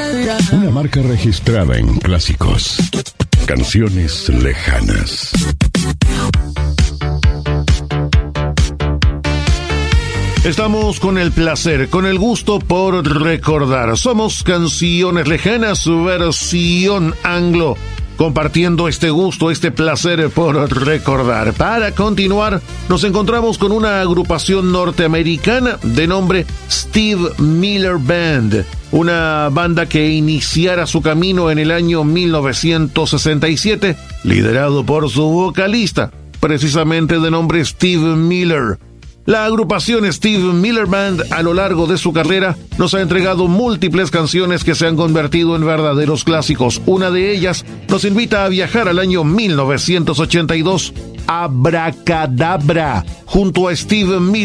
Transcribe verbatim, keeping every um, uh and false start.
Una marca registrada en clásicos. Canciones lejanas. Estamos con el placer, con el gusto por recordar. Somos Canciones Lejanas, versión anglo, compartiendo este gusto, este placer por recordar. Para continuar, nos encontramos con una agrupación norteamericana de nombre Steve Miller Band, una banda que iniciara su camino en el año mil novecientos sesenta y siete, liderado por su vocalista, precisamente de nombre Steve Miller. La agrupación Steve Miller Band a lo largo de su carrera nos ha entregado múltiples canciones que se han convertido en verdaderos clásicos. Una de ellas nos invita a viajar al año mil novecientos ochenta y dos, Abracadabra, junto a Steve Miller.